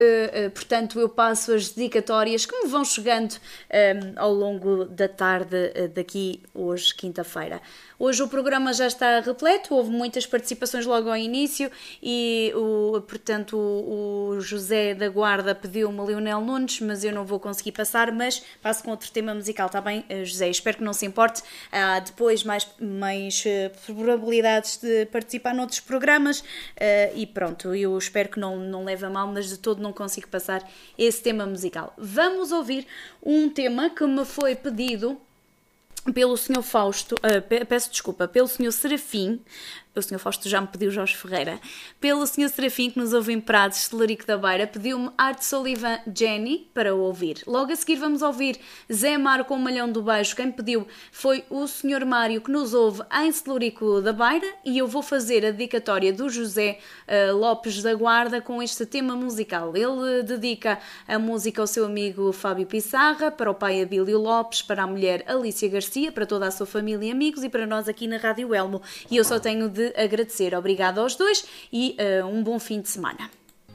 Portanto, eu passo as dedicatórias que me vão chegando ao longo da tarde daqui hoje, quinta-feira. Hoje o programa já está repleto, houve muitas participações logo ao início e, portanto, o José da Guarda pediu-me Leonel Nunes, mas eu não vou conseguir passar, mas passo com outro tema musical, está bem, José? Espero que não se importe. Há depois mais probabilidades de participar noutros programas e pronto, eu espero que não leve a mal, mas de todo não consigo passar esse tema musical. Vamos ouvir um tema que me foi pedido pelo Sr. Fausto, pelo Sr. Serafim. O Sr. Fausto já me pediu Jorge Ferreira. Pelo Sr. Serafim, que nos ouve em Prados, Celarico da Beira, pediu-me Art Sullivan Jenny para ouvir. Logo a seguir vamos ouvir Zé Mário com o Malhão do Beijo. Quem pediu foi o Sr. Mário, que nos ouve em Celarico da Beira, e eu vou fazer a dedicatória do José Lopes da Guarda com este tema musical. Ele dedica a música ao seu amigo Fábio Pissarra, para o pai Abílio Lopes, para a mulher Alicia Garcia, para toda a sua família e amigos e para nós aqui na Rádio Elmo. E eu só tenho de agradecer. Obrigada aos dois e um bom fim de semana.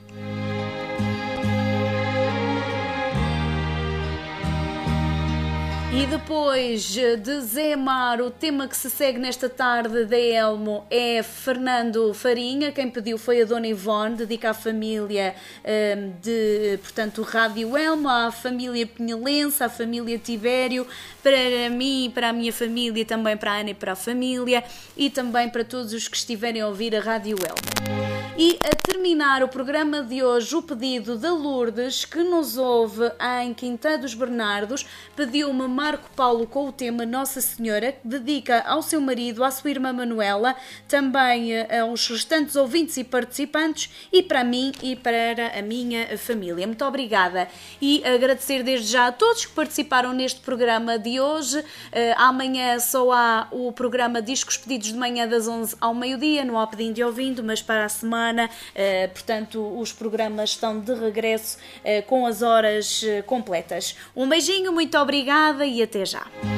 E depois de Zé Mar, o tema que se segue nesta tarde da Elmo é Fernando Farinha. Quem pediu foi a Dona Ivone, dedica à família portanto, Rádio Elmo, à família Pinhelense, à família Tibério, para mim, para a minha família, também para a Ana e para a família, e também para todos os que estiverem a ouvir a Rádio Elmo. E a terminar o programa de hoje, o pedido da Lourdes, que nos ouve em Quintã dos Bernardos, pediu-me Marco Paulo com o tema Nossa Senhora, que dedica ao seu marido, à sua irmã Manuela, também aos restantes ouvintes e participantes, e para mim e para a minha família. Muito obrigada e agradecer desde já a todos que participaram neste programa de hoje. Amanhã só há o programa Discos Pedidos de manhã das 11 ao meio-dia, não há pedindo e ouvindo, mas para a semana, portanto, os programas estão de regresso com as horas completas. Um beijinho, muito obrigada e até já.